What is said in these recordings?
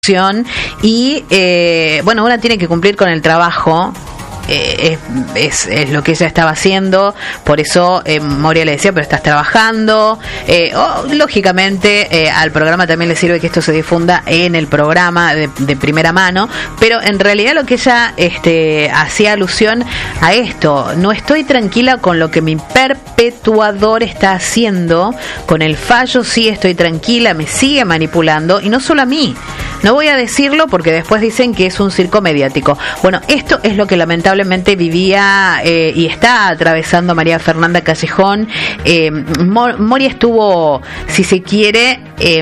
y bueno, una tiene que cumplir con el trabajo. Es lo que ella estaba haciendo, por eso Moria le decía, pero estás trabajando, lógicamente al programa también le sirve que esto se difunda en el programa de primera mano, pero en realidad lo que ella hacía alusión a esto: no estoy tranquila con lo que mi perpetuador está haciendo, con el fallo sí estoy tranquila, me sigue manipulando, y no solo a mí. No voy a decirlo porque después dicen que es un circo mediático. Bueno, esto es lo que lamentablemente vivía y está atravesando María Fernanda Callejón. Moria estuvo, si se quiere,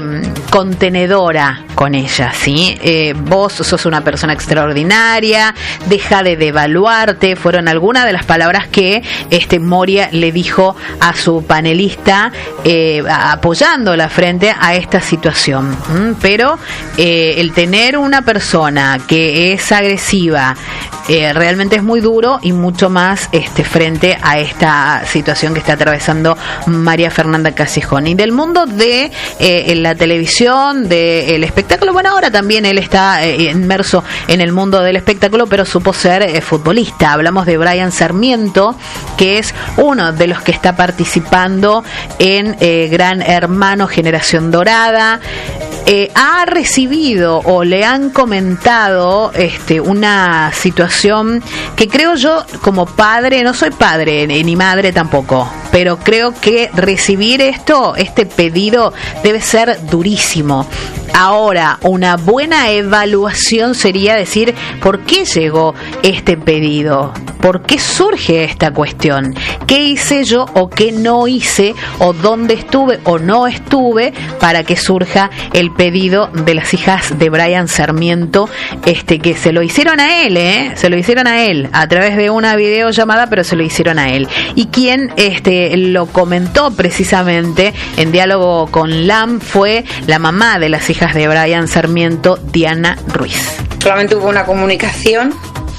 contenedora con ella, ¿sí? Vos sos una persona extraordinaria, deja de devaluarte, fueron algunas de las palabras que Moria le dijo a su panelista, apoyándola frente a esta situación. Pero el tener una persona que es agresiva realmente es muy duro, y mucho más frente a esta situación que está atravesando María Fernanda Callejón. Y del mundo de la televisión, del espectáculo, bueno, ahora también él está inmerso en el mundo del espectáculo, pero supo ser futbolista. Hablamos de Brian Sarmiento, que es uno de los que está participando en Gran Hermano Generación Dorada. Ha recibido o le han comentado una situación que creo yo, como padre, no soy padre ni madre tampoco, pero creo que recibir este pedido debe ser durísimo. Ahora, una buena evaluación sería decir, ¿por qué llegó este pedido? ¿Por qué surge esta cuestión? ¿Qué hice yo o qué no hice? ¿O dónde estuve o no estuve para que surja el pedido de las hijas de Brian Sarmiento? Que se lo hicieron a él, se lo hicieron a él a través de una videollamada, pero se lo hicieron a él. Y quien lo comentó precisamente en diálogo con LAM fue la mamá de las hijas de Brian Sarmiento, Diana Ruiz. Solamente hubo una comunicación,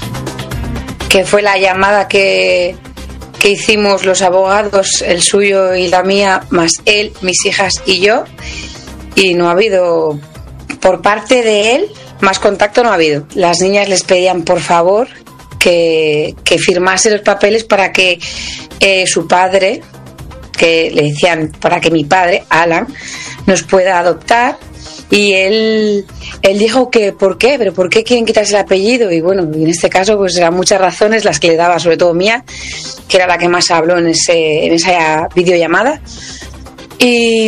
que fue la llamada que hicimos los abogados, el suyo y la mía, más él, mis hijas y yo, y no ha habido, por parte de él, más contacto no ha habido. Las niñas les pedían por favor que firmase los papeles para que su padre, que le decían para que mi padre, Alan, nos pueda adoptar. Y él dijo que ¿por qué? ¿Pero por qué quieren quitarse el apellido? Y bueno, en este caso pues eran muchas razones las que le daba, sobre todo mía, que era la que más habló en esa videollamada. Y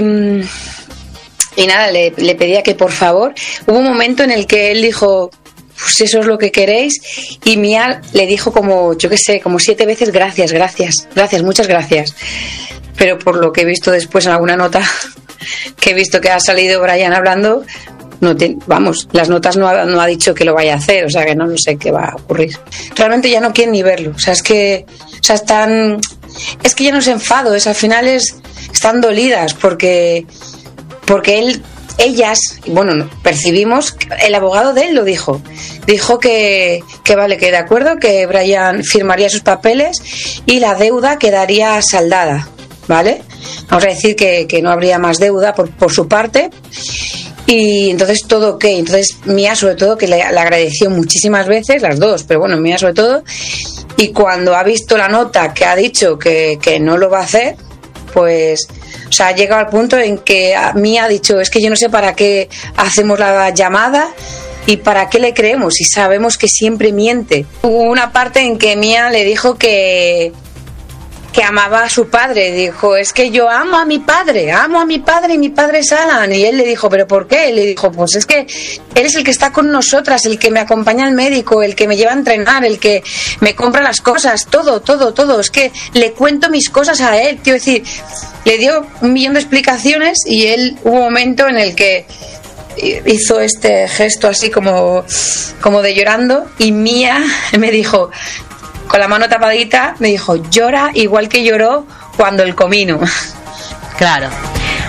nada, le pedía que por favor. Hubo un momento en el que él dijo, pues eso es lo que queréis, y Mía le dijo como 7 veces gracias, muchas gracias. Pero por lo que he visto después en alguna nota que he visto que ha salido Brian hablando, las notas no ha dicho que lo vaya a hacer, o sea que no sé qué va a ocurrir. Realmente ya no quieren ni verlo, es que ya no es enfado, al final están dolidas porque ellas, bueno, percibimos, el abogado de él lo dijo que vale, que de acuerdo, que Brian firmaría sus papeles y la deuda quedaría saldada, ¿vale? Vamos a decir que no habría más deuda por su parte, y entonces todo ok. Entonces Mía sobre todo, que le agradeció muchísimas veces, las dos, pero bueno, Mía sobre todo, y cuando ha visto la nota que ha dicho que no lo va a hacer, pues ha llegado al punto en que Mía ha dicho, es que yo no sé para qué hacemos la llamada y para qué le creemos si sabemos que siempre miente. Hubo una parte en que Mía le dijo que amaba a su padre, dijo, es que yo amo a mi padre y mi padre es Alan. Y él le dijo, ¿pero por qué? Le dijo, pues es que él es el que está con nosotras, el que me acompaña al médico, el que me lleva a entrenar, el que me compra las cosas, todo, es que le cuento mis cosas a él, quiero decir, le dio 1.000.000 de explicaciones, y él, hubo un momento en el que hizo este gesto así como de llorando, y Mía me dijo, con la mano tapadita, me dijo, llora igual que lloró cuando el comino. Claro.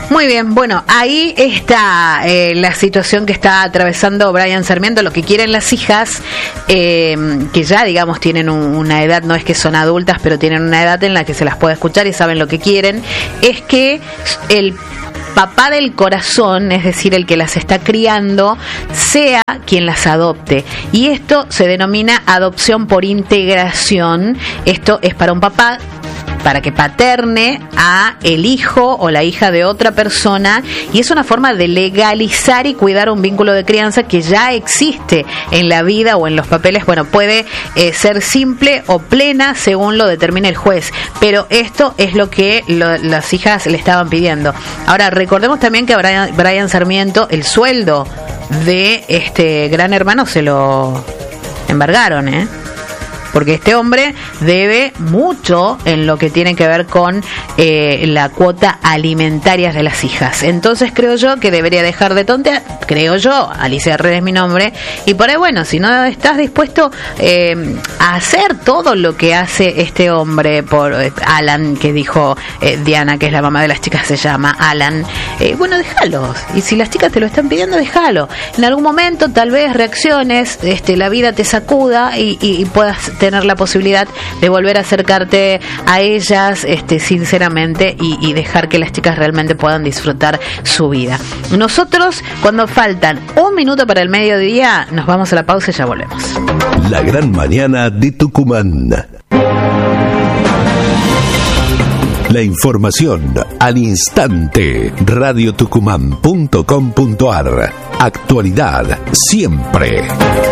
Muy bien, bueno, ahí está la situación que está atravesando Brian Sarmiento. Lo que quieren las hijas, que ya digamos tienen una edad, no es que son adultas, pero tienen una edad en la que se las puede escuchar y saben lo que quieren, es que el papá del corazón, es decir, el que las está criando, sea quien las adopte. Y esto se denomina adopción por integración. Esto es para un papá, para que paterne a el hijo o la hija de otra persona, y es una forma de legalizar y cuidar un vínculo de crianza que ya existe en la vida o en los papeles. Bueno, puede ser simple o plena según lo determine el juez, pero esto es lo que las hijas le estaban pidiendo. Ahora, recordemos también que a Brian Sarmiento el sueldo de este Gran Hermano se lo embargaron, porque este hombre debe mucho en lo que tiene que ver con la cuota alimentaria de las hijas. Entonces creo yo que debería dejar de tontear, creo yo, Alicia Herrera es mi nombre, y por ahí, bueno, si no estás dispuesto a hacer todo lo que hace este hombre por Alan, que dijo Diana, que es la mamá de las chicas, se llama Alan, bueno, déjalos, y si las chicas te lo están pidiendo, déjalo. En algún momento tal vez reacciones, la vida te sacuda y puedas tener la posibilidad de volver a acercarte a ellas sinceramente y dejar que las chicas realmente puedan disfrutar su vida. Nosotros, cuando faltan un minuto para el mediodía, nos vamos a la pausa y ya volvemos. La gran mañana de Tucumán. La información al instante. radiotucumán.com.ar. Actualidad siempre.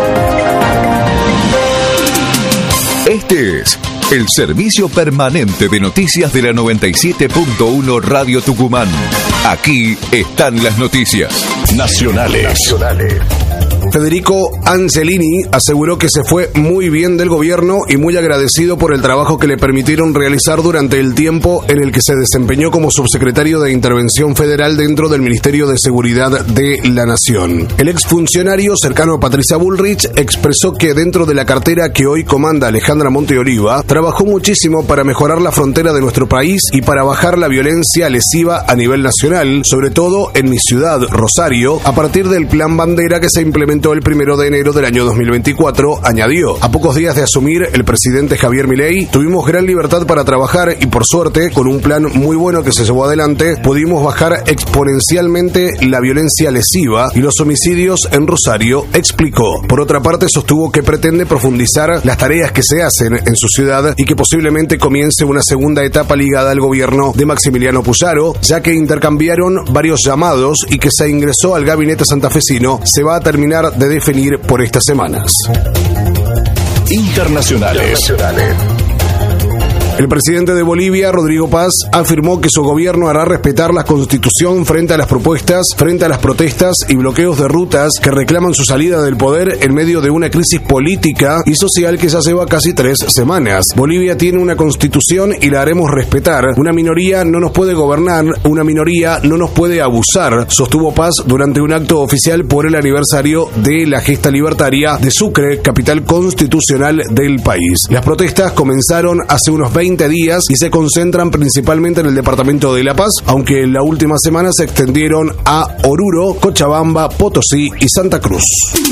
Este es el servicio permanente de noticias de la 97.1 Radio Tucumán. Aquí están las noticias nacionales. Federico Angelini aseguró que se fue muy bien del gobierno y muy agradecido por el trabajo que le permitieron realizar durante el tiempo en el que se desempeñó como subsecretario de Intervención Federal dentro del Ministerio de Seguridad de la Nación. El exfuncionario cercano a Patricia Bullrich expresó que dentro de la cartera que hoy comanda Alejandra Monteoliva, trabajó muchísimo para mejorar la frontera de nuestro país y para bajar la violencia lesiva a nivel nacional, sobre todo en mi ciudad, Rosario, a partir del Plan Bandera que se implementó el 1 de enero del año 2024, añadió. A pocos días de asumir el presidente Javier Milei, tuvimos gran libertad para trabajar y por suerte, con un plan muy bueno que se llevó adelante, pudimos bajar exponencialmente la violencia lesiva y los homicidios en Rosario, explicó. Por otra parte, sostuvo que pretende profundizar las tareas que se hacen en su ciudad y que posiblemente comience una segunda etapa ligada al gobierno de Maximiliano Puyaro, ya que intercambiaron varios llamados y que se ingresó al gabinete santafesino se va a terminar de definir por estas semanas. Internacionales. El presidente de Bolivia, Rodrigo Paz, afirmó que su gobierno hará respetar la Constitución frente a las propuestas, frente a las protestas y bloqueos de rutas que reclaman su salida del poder en medio de una crisis política y social que ya lleva casi 3 semanas. Bolivia tiene una Constitución y la haremos respetar. Una minoría no nos puede gobernar, una minoría no nos puede abusar, sostuvo Paz durante un acto oficial por el aniversario de la gesta libertaria de Sucre, capital constitucional del país. Las protestas comenzaron hace unos 20 días y se concentran principalmente en el departamento de La Paz, aunque en la última semana se extendieron a Oruro, Cochabamba, Potosí y Santa Cruz.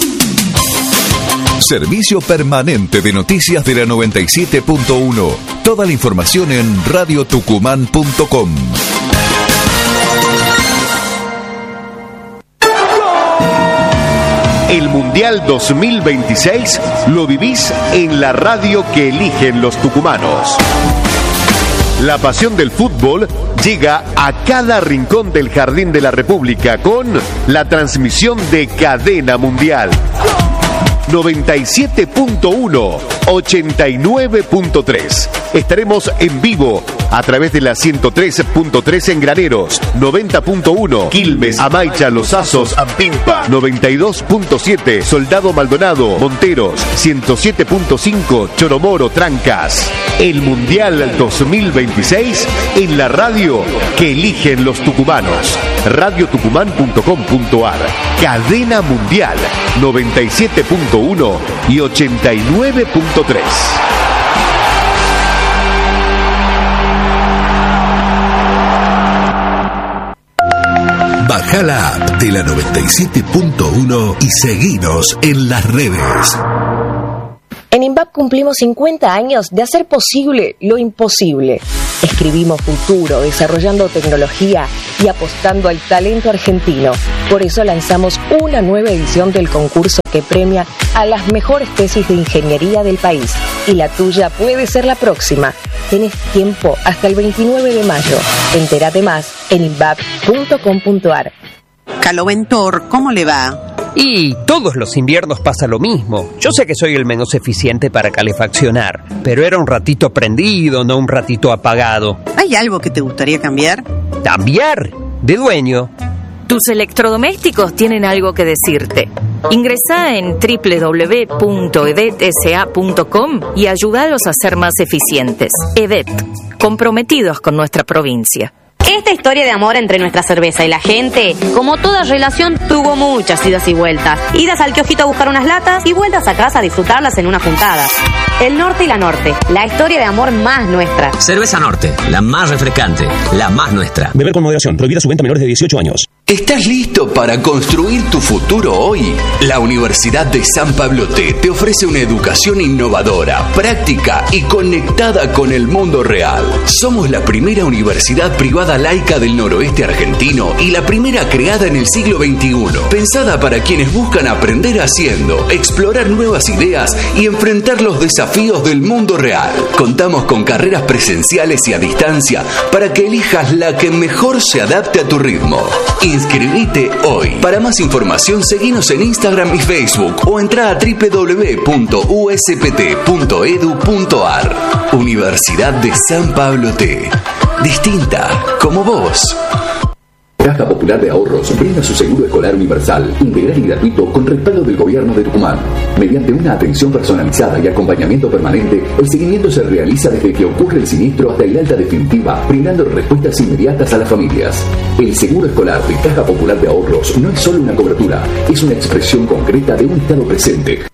Servicio permanente de noticias de la 97.1. Toda la información en radiotucumán.com. El Mundial 2026 lo vivís en la radio que eligen los tucumanos. La pasión del fútbol llega a cada rincón del Jardín de la República con la transmisión de Cadena Mundial. 97.1, 89.3. Estaremos en vivo a través de la 103.3 en Graneros, 90.1 Quilmes, Amaicha, Los Asos, Ampimpa, 92.7 Soldado Maldonado, Monteros, 107.5 Choromoro, Trancas. El Mundial 2026 en la radio que eligen los tucumanos. radiotucumán.com.ar. Cadena Mundial 97.1 y 89.3. Baja la app de la 97.1 y seguinos en las redes. En INVAP cumplimos 50 años de hacer posible lo imposible. Escribimos futuro, desarrollando tecnología y apostando al talento argentino. Por eso lanzamos una nueva edición del concurso que premia a las mejores tesis de ingeniería del país. Y la tuya puede ser la próxima. Tenés tiempo hasta el 29 de mayo. Entérate más en invap.com.ar. Caloventor, ¿cómo le va? Y todos los inviernos pasa lo mismo. Yo sé que soy el menos eficiente para calefaccionar, pero era un ratito prendido, no un ratito apagado. ¿Hay algo que te gustaría cambiar? ¿Cambiar? De dueño. Tus electrodomésticos tienen algo que decirte. Ingresá en www.edetsa.com y ayúdalos a ser más eficientes. EDET, comprometidos con nuestra provincia. Esta historia de amor entre nuestra cerveza y la gente, como toda relación, tuvo muchas idas y vueltas. Idas al kiosquito a buscar unas latas y vueltas a casa a disfrutarlas en una juntada. El Norte y la Norte, la historia de amor más nuestra. Cerveza Norte, la más refrescante, la más nuestra. Beber con moderación, prohibida su venta a menores de 18 años. ¿Estás listo para construir tu futuro hoy? La Universidad de San Pablo te ofrece una educación innovadora, práctica y conectada con el mundo real. Somos la primera universidad privada laica del noroeste argentino y la primera creada en el siglo XXI, pensada para quienes buscan aprender haciendo, explorar nuevas ideas y enfrentar los desafíos del mundo real. Contamos con carreras presenciales y a distancia para que elijas la que mejor se adapte a tu ritmo. Inscribite hoy. Para más información, seguinos en Instagram y Facebook o entra a www.uspt.edu.ar. Universidad de San Pablo T. Distinta como vos. Caja Popular de Ahorros brinda su seguro escolar universal, integral y gratuito con respaldo del Gobierno de Tucumán. Mediante una atención personalizada y acompañamiento permanente, el seguimiento se realiza desde que ocurre el siniestro hasta el alta definitiva, brindando respuestas inmediatas a las familias. El seguro escolar de Caja Popular de Ahorros no es solo una cobertura, es una expresión concreta de un Estado presente,